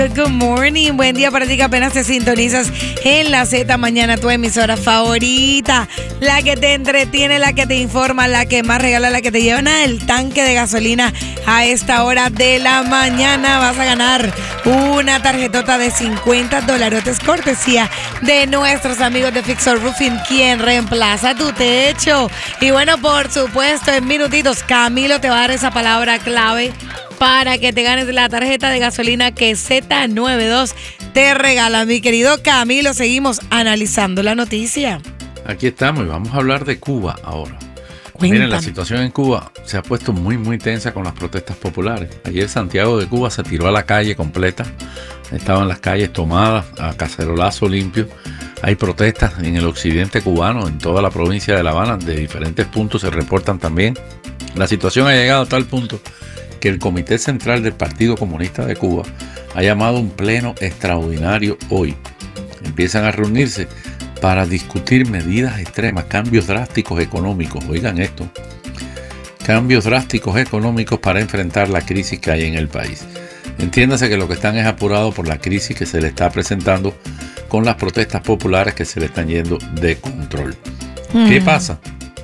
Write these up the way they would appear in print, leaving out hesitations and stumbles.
Good morning, buen día para ti que apenas te sintonizas en la Z Mañana, tu emisora favorita, la que te entretiene, la que te informa, la que más regala, la que te lleva el tanque de gasolina a esta hora de la mañana. Vas a ganar una tarjetota de $50 cortesía de nuestros amigos de Fixer Roofing, quien reemplaza tu techo. Y bueno, por supuesto, en minutitos Camilo te va a dar esa palabra clave para que te ganes la tarjeta de gasolina que Z92 te regala. Mi querido Camilo, seguimos analizando la noticia. Aquí estamos y vamos a hablar de Cuba ahora. Cuéntame. Miren, la situación en Cuba se ha puesto muy tensa con las protestas populares. Ayer Santiago de Cuba se tiró a la calle completa. Estaban las calles tomadas a cacerolazo limpio. Hay protestas en el occidente cubano, en toda la provincia de La Habana. De diferentes puntos se reportan también. La situación ha llegado a tal punto que el Comité Central del Partido Comunista de Cuba ha llamado un pleno extraordinario hoy. Empiezan a reunirse para discutir medidas extremas, cambios drásticos económicos. Oigan esto, cambios drásticos económicos para enfrentar la crisis que hay en el país. Entiéndase que lo que están es apurados por la crisis que se le está presentando con las protestas populares que se le están yendo de control. ¿Qué pasa?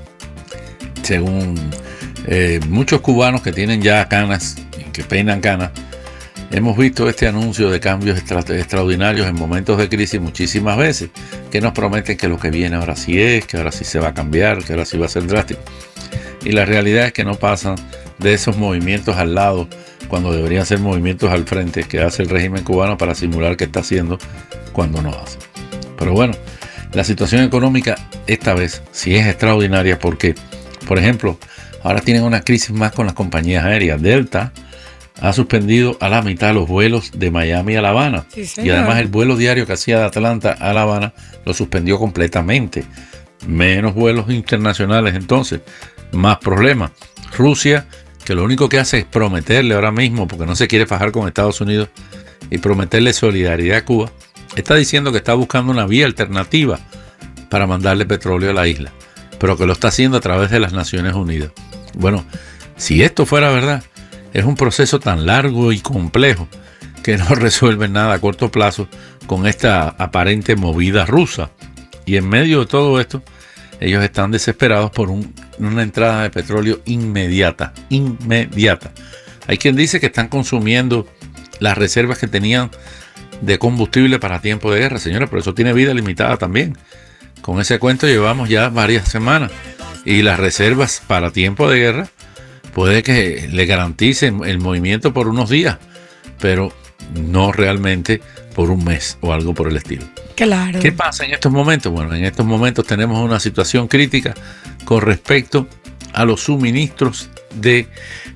Según muchos cubanos que tienen ya canas y que peinan canas, hemos visto este anuncio de cambios extraordinarios en momentos de crisis muchísimas veces, que nos prometen que lo que viene ahora sí es, que ahora sí se va a cambiar, que ahora sí va a ser drástico. Y la realidad es que no pasan de esos movimientos al lado, cuando deberían ser movimientos al frente que hace el régimen cubano para simular que está haciendo cuando no hace. Pero bueno, la situación económica esta vez sí es extraordinaria porque, por ejemplo, ahora tienen una crisis más con las compañías aéreas. Delta ha suspendido a la mitad los vuelos de Miami a La Habana. Sí, y además el vuelo diario que hacía de Atlanta a La Habana lo suspendió completamente. Menos vuelos internacionales entonces, más problemas. Rusia, que lo único que hace es prometerle ahora mismo, porque no se quiere fajar con Estados Unidos, y prometerle solidaridad a Cuba, está diciendo que está buscando una vía alternativa para mandarle petróleo a la isla, pero que lo está haciendo a través de las Naciones Unidas. Bueno, si esto fuera verdad, es un proceso tan largo y complejo que no resuelve nada a corto plazo con esta aparente movida rusa. Y en medio de todo esto, ellos están desesperados por una entrada de petróleo inmediata. Hay quien dice que están consumiendo las reservas que tenían de combustible para tiempo de guerra. Señores, pero eso tiene vida limitada también. Con ese cuento llevamos ya varias semanas. Y las reservas para tiempo de guerra puede que le garanticen el movimiento por unos días, pero no realmente por un mes o algo por el estilo. Claro. ¿Qué pasa en estos momentos? Bueno, en estos momentos tenemos una situación crítica con respecto a los suministros de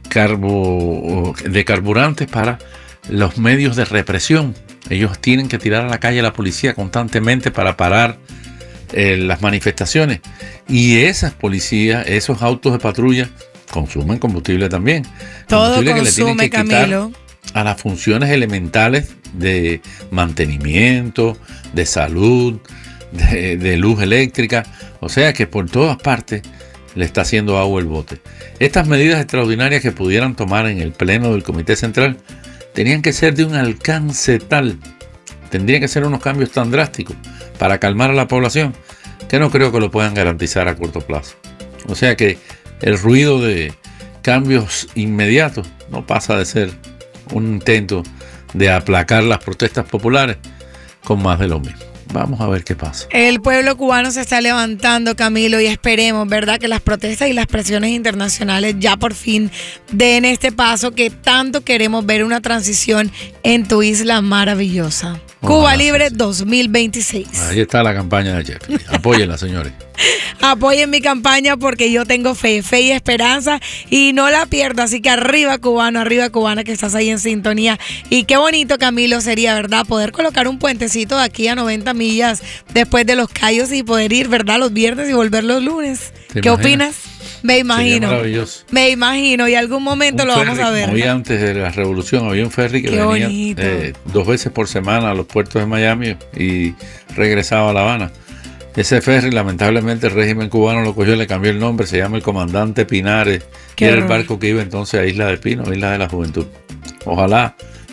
carburantes para los medios de represión. Ellos tienen que tirar a la calle a la policía constantemente para parar las manifestaciones, y esas policías, esos autos de patrulla consumen combustible también. Todo combustible consume, que le tienen que Camilo, quitar a las funciones elementales de mantenimiento, de salud, de luz eléctrica. O sea que por todas partes le está haciendo agua el bote. Estas medidas extraordinarias que pudieran tomar en el pleno del Comité Central tenían que ser de un alcance tal, tendrían que ser unos cambios tan drásticos para calmar a la población, que no creo que lo puedan garantizar a corto plazo. O sea que el ruido de cambios inmediatos no pasa de ser un intento de aplacar las protestas populares con más de lo mismo. Vamos a ver qué pasa. El pueblo cubano se está levantando, Camilo, y esperemos, ¿verdad?, que las protestas y las presiones internacionales ya por fin den este paso que tanto queremos ver, una transición en tu isla maravillosa. Cuba Libre 2026. Ahí está la campaña de Jeffrey. Apóyenla, señores. Apoyen mi campaña porque yo tengo fe y esperanza y no la pierdo. Así que arriba cubano, arriba cubana, que estás ahí en sintonía. Y qué bonito, Camilo, sería, ¿verdad?, poder colocar un puentecito de aquí a 90 millas después de Los Cayos y poder ir, ¿verdad?, los viernes y volver los lunes. ¿Qué opinas? Me imagino. Sería maravilloso. Me imagino, y algún momento lo vamos a ver. Hoy antes de la revolución había un ferry que venía 2 veces por semana a los puertos de Miami y regresaba a La Habana. Ese ferry, lamentablemente, el régimen cubano lo cogió y le cambió el nombre. Se llama el Comandante Pinares. Que era el barco que iba entonces a Isla de Pino, Isla de la Juventud. Ojalá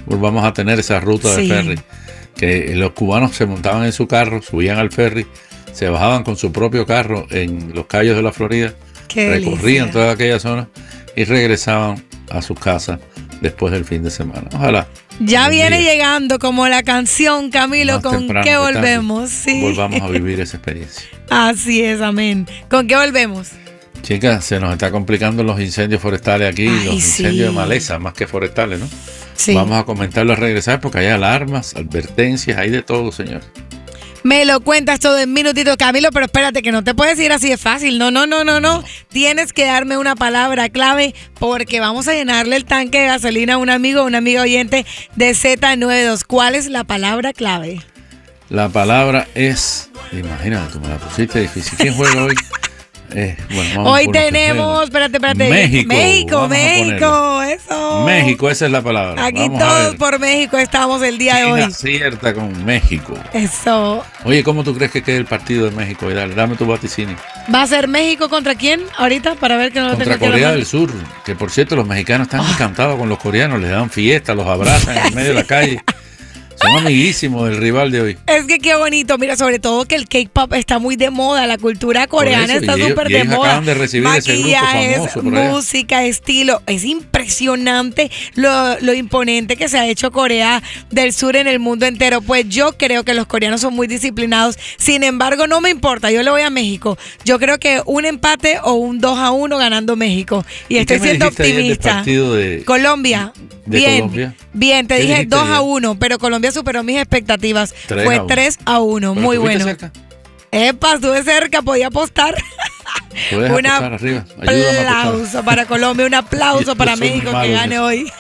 volvamos a tener esa ruta de ferry, que los cubanos se montaban en su carro, subían al ferry, se bajaban con su propio carro en los cayos de la Florida, recorrían toda aquella zona y regresaban a sus casas después del fin de semana. Ojalá. Ya viene llegando como la canción, Camilo, ¿con qué volvemos? Sí. Volvamos a vivir esa experiencia. Así es, amén. ¿Con qué volvemos? Chicas, se nos está complicando los incendios forestales aquí, los incendios de maleza, más que forestales, ¿no? Sí. Vamos a comentarlo al regresar porque hay alarmas, advertencias, hay de todo, señor. Me lo cuentas todo en minutitos, Camilo, pero espérate que no te puedes ir así de fácil. No. Tienes que darme una palabra clave porque vamos a llenarle el tanque de gasolina a un amigo o una amiga oyente de Z92. ¿Cuál es la palabra clave? La palabra es... Imagínate, tú me la pusiste difícil. ¿Quién juega hoy? Bueno, hoy tenemos, espérate. México, eso. México, esa es la palabra. Aquí vamos todos por México estamos el día de hoy. Acierta con México. Eso. Oye, ¿cómo tú crees que quede el partido de México? Dame tu vaticinio. ¿Va a ser México contra quién ahorita? Para ver que no lo tengo. Contra Corea del Sur, que por cierto los mexicanos están encantados con los coreanos, les dan fiesta, los abrazan en medio de la calle. Son amiguísimos del rival de hoy. Es que qué bonito. Mira, sobre todo que el K-pop está muy de moda. La cultura coreana está súper de moda. Acaban de recibir maquillajes, ese grupo famoso por allá. Música, estilo. Es impresionante lo imponente que se ha hecho Corea del Sur en el mundo entero. Pues yo creo que los coreanos son muy disciplinados. Sin embargo, no me importa. Yo le voy a México. Yo creo que un empate o un 2-1 ganando México. Y estoy siendo optimista. De Colombia. Colombia. Bien, te dije 2-1, pero Colombia superó mis expectativas. Fue 3-1, muy bueno. Cerca. Epa, estuve cerca, podía apostar. Un aplauso para Colombia, un aplauso para México que gane hoy.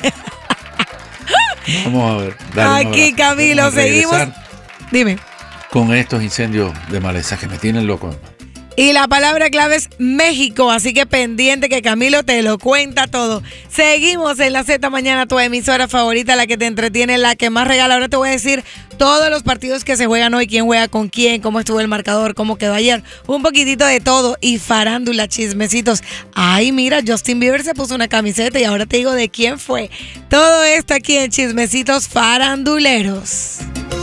Vamos a ver. Aquí, Camilo, seguimos. Dime. Con estos incendios de maleza que me tienen loco. Y la palabra clave es México, así que pendiente que Camilo te lo cuenta todo. Seguimos en la Z Mañana, tu emisora favorita, la que te entretiene, la que más regala. Ahora te voy a decir todos los partidos que se juegan hoy, quién juega con quién, cómo estuvo el marcador, cómo quedó ayer. Un poquitito de todo y farándula, chismecitos. Ay, mira, Justin Bieber se puso una camiseta y ahora te digo de quién fue. Todo esto aquí en Chismecitos Faranduleros.